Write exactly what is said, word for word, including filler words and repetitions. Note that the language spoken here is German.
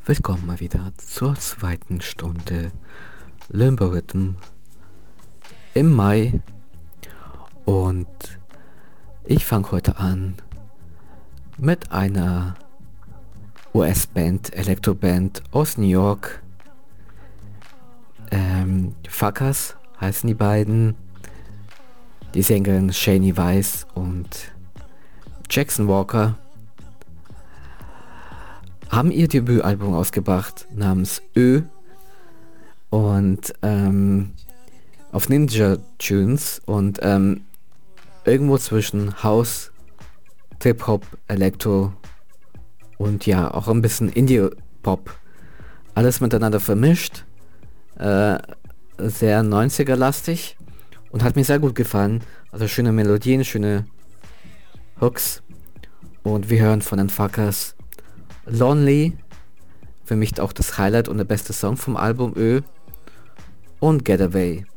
Willkommen mal wieder zur zweiten Stunde Limbo Rhythm im Mai, und ich fange heute an mit einer U S-Band, Elektroband aus New York. Ähm, Fuckers heißen die beiden. Die Sängerin Shani Weiss und Jackson Walker haben ihr Debütalbum ausgebracht namens Ö und ähm, auf Ninja Tunes, und ähm, irgendwo zwischen House, Trip-Hop, Elektro und ja, auch ein bisschen Indie-Pop. Alles miteinander vermischt, äh, sehr neunziger-lastig und hat mir sehr gut gefallen. Also schöne Melodien, schöne Hooks, und wir hören von den Fuckers Lonely, für mich auch das Highlight und der beste Song vom Album Ö, und Getaway.